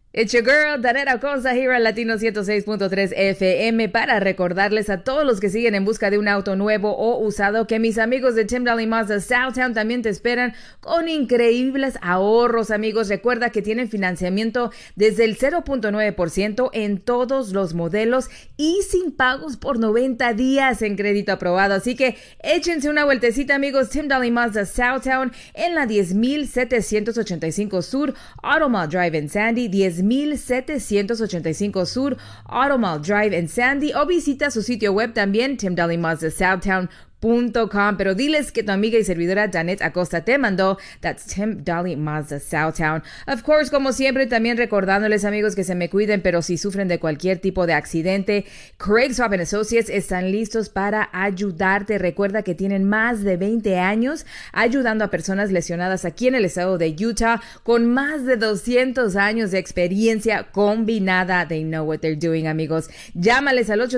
It's your girl, Danetta Costa, here at Latino 106.3 FM, para recordarles a todos los que siguen en busca de un auto nuevo o usado que mis amigos de Tim Dahle Mazda Southtown también te esperan con increíbles ahorros, amigos. Recuerda que tienen financiamiento desde el 0.9% en todos los modelos y sin pagos por 90 días en crédito aprobado. Así que échense una vueltecita, amigos. Tim Dahle Mazda Southtown en la 10,785 Sur, Automall Drive en Sandy, 10,785 Sur, Automall Drive en Sandy, o visita su sitio web también, timdahlemazda.southtown.com. Pero diles que tu amiga y servidora Danette Acosta te mandó. That's Tim Dahle Mazda Southtown. Of course, como siempre, también recordándoles, amigos, que se me cuiden, pero si sufren de cualquier tipo de accidente, Craig Swap & Associates están listos para ayudarte. Recuerda que tienen más de 20 años ayudando a personas lesionadas aquí en el estado de Utah, con más de 200 años de experiencia combinada. They know what they're doing, amigos. Llámales al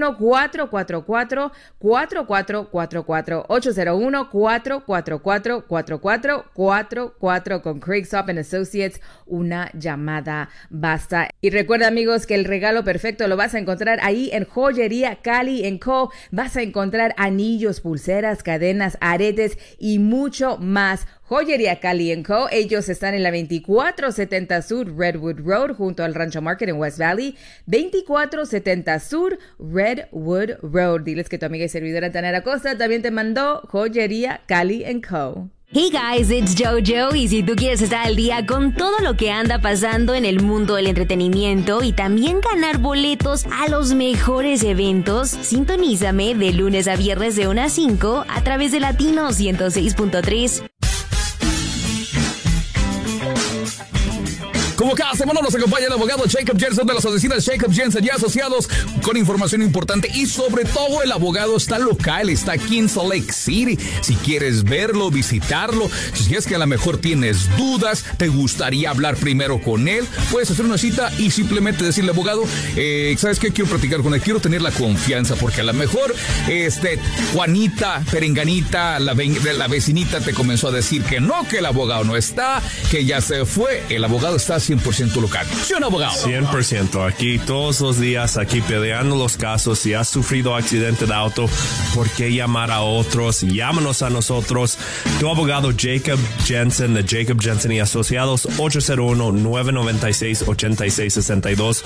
801-444-4444, 801-444-4444 con Craig Swap & Associates. Una llamada basta. Y recuerda, amigos, que el regalo perfecto lo vas a encontrar ahí en Joyería Cali & Co. Vas a encontrar anillos, pulseras, cadenas, aretes y mucho más. Joyería Cali & Co. Ellos están en la 2470 Sur Redwood Road junto al Rancho Market en West Valley. 2470 Sur Redwood Road. Diles que tu amiga y servidora Danetta Costa también te mandó Joyería Cali & Co. Hey guys, it's JoJo, y si tú quieres estar al día con todo lo que anda pasando en el mundo del entretenimiento y también ganar boletos a los mejores eventos, sintonízame de lunes a viernes de 1 a 5 a través de Latino 106.3. Como cada semana nos acompaña el abogado Jacob Jensen de las oficinas Jacob Jensen y Asociados con información importante, y sobre todo el abogado está local, está aquí en Salt Lake City. Si quieres verlo, visitarlo, si es que a lo mejor tienes dudas, te gustaría hablar primero con él, puedes hacer una cita y simplemente decirle, abogado, ¿sabes qué? Quiero platicar con él, quiero tener la confianza, porque a lo mejor Juanita, Perenganita, la vecinita te comenzó a decir que no, que el abogado no está, que ya se fue. El abogado está 100% local. ¿Sí o no, abogado? 100%. Aquí todos los días, aquí peleando los casos. Si has sufrido accidente de auto, ¿por qué llamar a otros? Llámanos a nosotros. Tu abogado Jacob Jensen de Jacob Jensen y Asociados, 801-996-8662,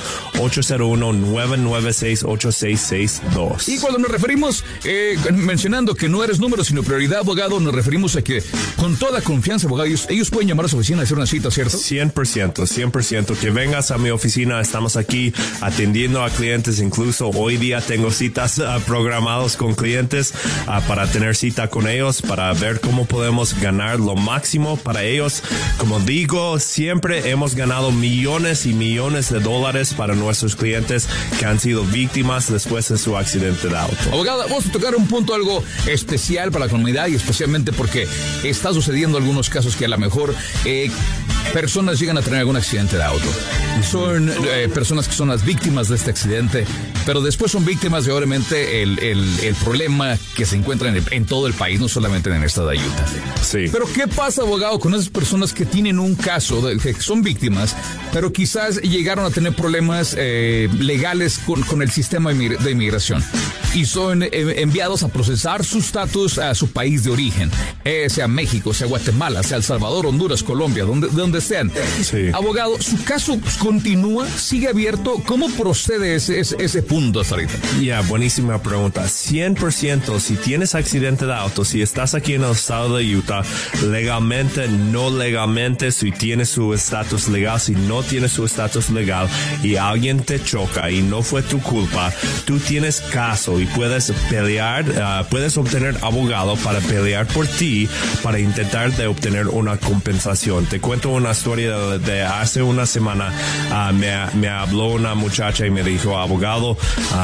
801-996-8662. Y cuando nos referimos, mencionando que no eres número, sino prioridad, abogado, nos referimos a que con toda confianza, abogado, ellos pueden llamar a su oficina y hacer una cita, ¿cierto? 100%. Que vengas a mi oficina. Estamos aquí atendiendo a clientes. Incluso hoy día tengo citas programadas con clientes para tener cita con ellos, para ver cómo podemos ganar lo máximo para ellos. Como digo, siempre hemos ganado millones y millones de dólares para nuestros clientes que han sido víctimas después de su accidente de auto. Abogada, vamos a tocar un punto algo especial para la comunidad, y especialmente porque está sucediendo algunos casos que a lo mejor personas llegan a tener algún accidente de auto. Son personas que son las víctimas de este accidente, pero después son víctimas de, obviamente, el problema que se encuentra en todo el país, no solamente en el estado de Utah. Sí. Pero ¿qué pasa, abogado, con esas personas que tienen un caso, que son víctimas, pero quizás llegaron a tener problemas legales con el sistema de inmigración y son enviados a procesar su estatus a su país de origen, sea México, sea Guatemala, sea El Salvador, Honduras, Colombia, donde sean? Sí. Abogado, ¿su caso continúa? ¿Sigue abierto? ¿Cómo procede ese punto hasta ahorita? Buenísima pregunta. 100%, si tienes accidente de auto, si estás aquí en el estado de Utah, legalmente, no legalmente, si tienes su estatus legal, si no tienes su estatus legal y alguien te choca y no fue tu culpa, tú tienes caso y puedes pelear, puedes obtener abogado para pelear por ti, para intentar de obtener una compensación. Te cuento una historia de hace una semana. Me habló una muchacha y me dijo, abogado,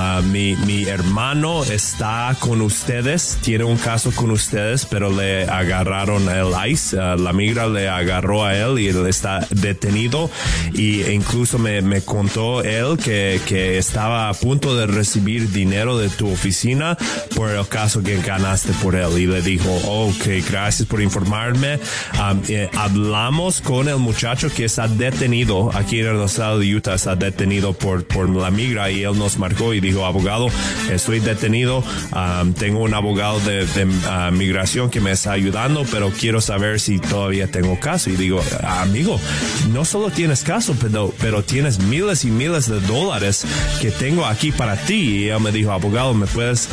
mi hermano está con ustedes, tiene un caso con ustedes, pero le agarraron el ICE, la migra le agarró a él y él está detenido, y incluso me contó él que estaba a punto de recibir dinero de tu su oficina por el caso que ganaste por él. Y le dijo, ok, gracias por informarme. Hablamos con el muchacho que está detenido aquí en el estado de Utah, está detenido por la migra, y él nos marcó y dijo, abogado, estoy detenido, tengo un abogado de migración que me está ayudando, pero quiero saber si todavía tengo caso. Y digo, amigo, no solo tienes caso, pero tienes miles y miles de dólares que tengo aquí para ti. Y él me dijo, abogado, ¿me puedes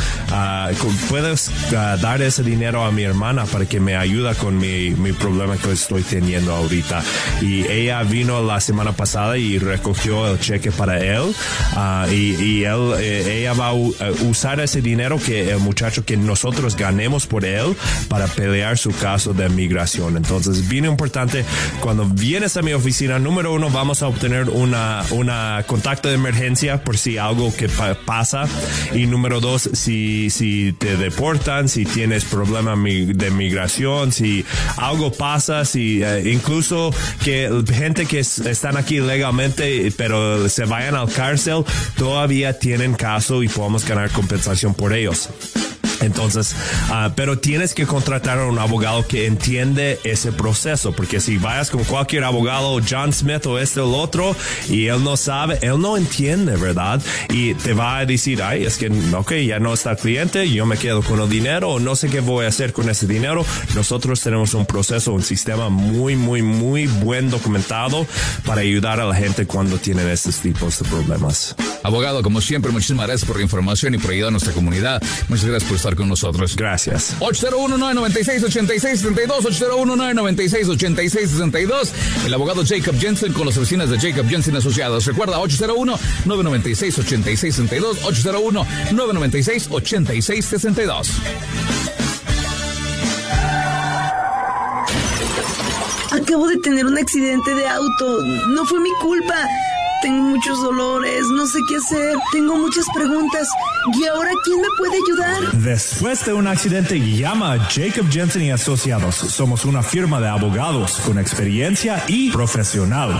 dar ese dinero a mi hermana para que me ayude con mi problema que estoy teniendo ahorita? Y ella vino la semana pasada y recogió el cheque para él, y ella va a usar ese dinero que el muchacho que nosotros ganemos por él para pelear su caso de migración. Entonces, bien importante, cuando vienes a mi oficina, número 1, vamos a obtener una contacto de emergencia por si algo que pasa, y número 2, si te deportan, si tienes problema de migración, si algo pasa, si incluso que gente que están aquí legalmente pero se vayan al cárcel, todavía tienen caso y podemos ganar compensación por ellos. Entonces, pero tienes que contratar a un abogado que entiende ese proceso, porque si vayas con cualquier abogado, John Smith o o el otro, y él no sabe, él no entiende, ¿verdad? Y te va a decir, ay, es que, ok, ya no está el cliente, yo me quedo con el dinero, o no sé qué voy a hacer con ese dinero. Nosotros tenemos un proceso, un sistema muy, muy, muy buen documentado para ayudar a la gente cuando tienen estos tipos de problemas. Abogado, como siempre, muchísimas gracias por la información y por ayudar a nuestra comunidad. Muchas gracias por estar con nosotros. Gracias. 801-996-8662, 801-996-8662. El abogado Jacob Jensen con las oficinas de Jacob Jensen Asociados. Recuerda, 801-996-8662, 801-996-8662. Acabo de tener un accidente de auto. No fue mi culpa. Tengo muchos dolores, no sé qué hacer, tengo muchas preguntas. ¿Y ahora quién me puede ayudar? Después de un accidente, llama a Jacob Jensen y Asociados. Somos una firma de abogados con experiencia y profesional.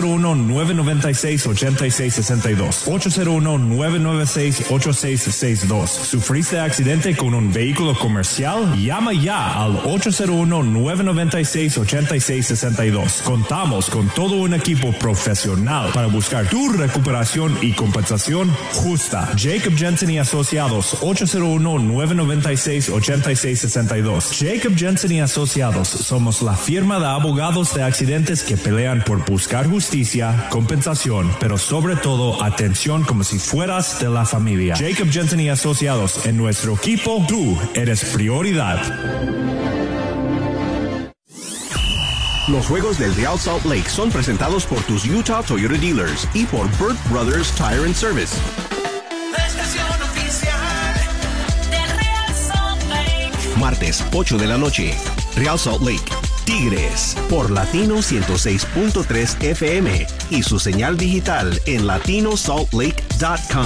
801-996-8662. 801-996-8662. ¿Sufriste accidente con un vehículo comercial? Llama ya al 801-996-8662. Contamos con todo un equipo profesional para buscar tu recuperación y compensación justa. Jacob Jensen y Asociados, 801-996-8662. Jacob Jensen y Asociados, somos la firma de abogados de accidentes que pelean por buscar justicia, compensación, pero sobre todo atención como si fueras de la familia. Jacob Jensen y Asociados, en nuestro equipo, tú eres prioridad. Los juegos del Real Salt Lake son presentados por tus Utah Toyota Dealers y por Burt Brothers Tire and Service. La estación oficial del Real Salt Lake. Martes, 8 de la noche. Real Salt Lake, Tigres, por Latino 106.3 FM y su señal digital en latinosaltlake.com.